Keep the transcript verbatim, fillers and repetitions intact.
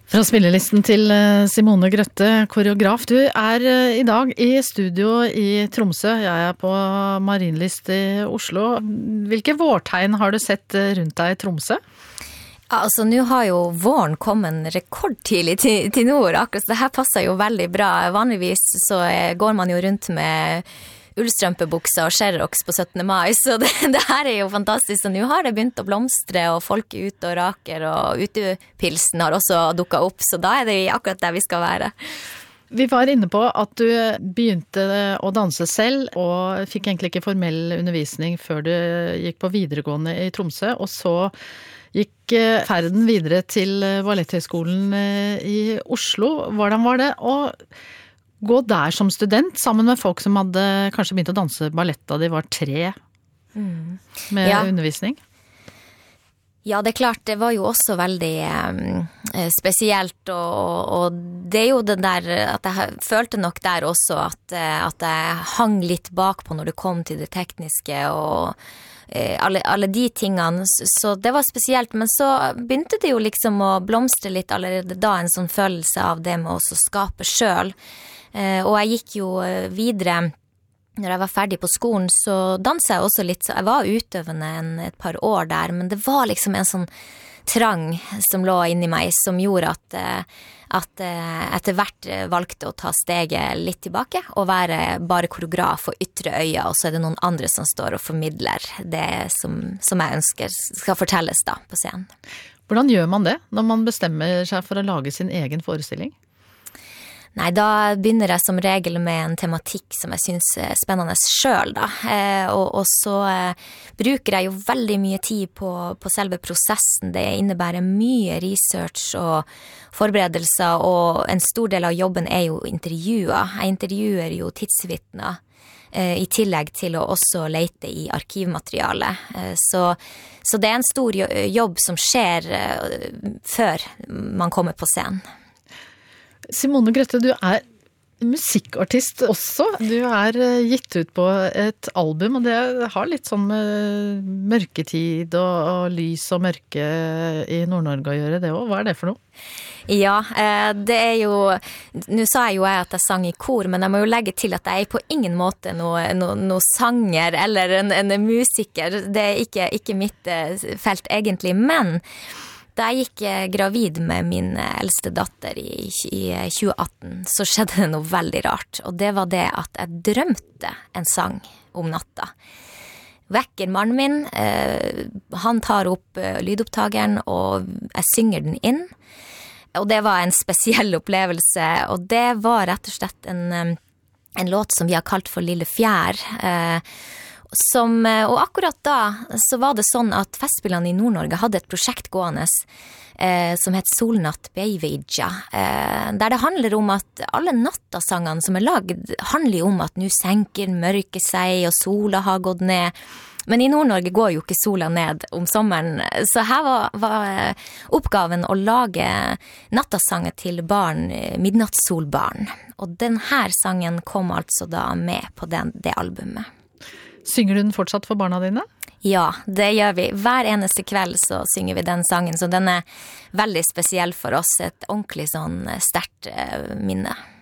Fra spillelisten til Simone Grøtte, koreograf. Du er i dag i studio i Tromsø. Jeg er på Marienlyst i Oslo. Hvilke vårtegn har du sett rundt deg i Tromsø? Ja, altså, nå har jo våren kommet rekordtidlig til, til nord. Akkurat det her passer jo veldig bra. Vanligvis så går man jo rundt med ullstrømpebukser og sherrox på syttende mai, så det, det her er jo fantastisk. Så nå har det begynt å blomstre, og folk er ute og raker, og utepilsen har også dukket opp, så da er det akkurat der vi skal være. Vi var inne på at du begynte å danse selv, og fikk egentlig ikke formell undervisning før du gikk på videregående i Tromsø, og så gikk ferden videre til Balletthøgskolen i Oslo. Hvordan var det å gå der som student, sammen med folk som hadde kanskje begynt å danse ballett da de var tre, mm. med ja. undervisning? Ja, det er klart, det var jo også veldig eh, spesielt, og, og det er jo det der, at jeg følte nok der også at, at jeg hang litt bakpå når det kom til det tekniske, og eh, alle, alle de tingene, så det var spesielt, men så begynte det jo liksom å blomstre litt allerede da, en sånn følelse av det med å skape selv. Og jeg gikk jo videre, når jeg var ferdig på skolen, så danset jeg også litt, så jeg var utøvende en, et par år der, men det var liksom en sånn trang som lå inni meg, som gjorde at, at etter hvert valgte å ta steget litt tilbake, og være bare koreograf og ytre øya, og så er det noen andre som står og formidler det som, som jeg ønsker skal fortelles da på scenen. Hvordan gjør man det, når man bestemmer seg for å lage sin egen forestilling? Nei, da begynner jeg som regel med en tematikk som jeg synes er spennende selv da, eh, og, og så eh, bruker jeg jo veldig mye tid på, på selve prosessen. Det innebærer mye research og forberedelser, og en stor del av jobben er jo intervjuer. Jeg intervjuer jo tidsvittner, eh, i tillegg til å også lete i arkivmateriale. Eh, så, så det er en stor jobb som skjer eh, før man kommer på scenen. Simone Grøtte, du er musikkartist også. Du er gitt ut på et album, og det har litt sånn med mørketid og, og lys og mørke i Nord-Norge å gjøre det også. Hva er det for noe? Ja, det er jo, nå sa jeg jo at jeg sang i kor, men jeg må jo legge til at jeg er på ingen måte noe, noe, noe sanger eller en, en musiker. Det er ikke, ikke mitt felt egentlig, men da jeg gikk gravid med min eldste datter i, i tjue atten, så skjedde det noe veldig rart, og det var det at jeg drømte en sang om natta. Vekker mannen min, eh, han tar opp eh, lydopptageren, og jeg synger den inn, og det var en spesiell opplevelse, og det var rett og slett en, en låt som vi har kalt for Lille Fjær, eh, Som, og akkurat da så var det sånn at Festspillene i Nord-Norge hadde et prosjekt gående eh, som het Solnatt Beividja, eh, der det handler om at alle nattasangene som er lagd handler om at nå senker mørket seg og sola har gått ned. Men i Nord-Norge går jo ikke sola ned om sommeren, så her var, var oppgaven å lage nattasanger til barn, midnattssolbarn. Og denne sangen kom altså da med på den, det albumet. Synger du den fortsatt for barna dine? Ja, det gjør vi. Hver eneste kveld så synger vi den sangen, så den er veldig spesiell for oss, et ordentlig sånn sterkt minne.